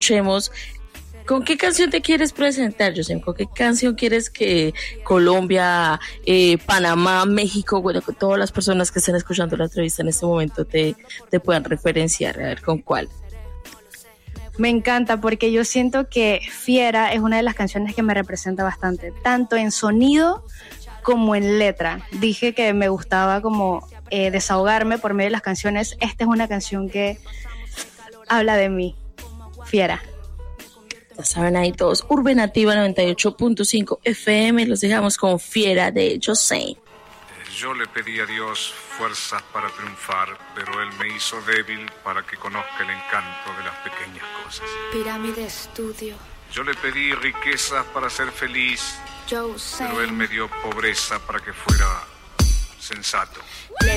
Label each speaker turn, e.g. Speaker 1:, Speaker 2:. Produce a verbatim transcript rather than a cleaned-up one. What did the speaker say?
Speaker 1: escuchemos. ¿Con qué canción te quieres presentar, José? ¿Con qué canción quieres que Colombia, eh, Panamá, México, bueno, con todas las personas que estén escuchando la entrevista en este momento te, te puedan referenciar? A ver, ¿con cuál?
Speaker 2: Me encanta porque yo siento que Fiera es una de las canciones que me representa bastante, tanto en sonido como en letra. Dije que me gustaba como eh, desahogarme por medio de las canciones. Esta es una canción que habla de mí, Fiera.
Speaker 1: Ya saben ahí todos, Urbenativa noventa y ocho punto cinco F M, los dejamos con Fiera de José.
Speaker 3: Yo le pedí a Dios fuerzas para triunfar, pero Él me hizo débil para que conozca el encanto de las pequeñas cosas.
Speaker 4: Pirámide Estudio.
Speaker 3: Yo le pedí riquezas para ser feliz,
Speaker 4: José.
Speaker 3: pero Él me dio pobreza para que fuera sensato.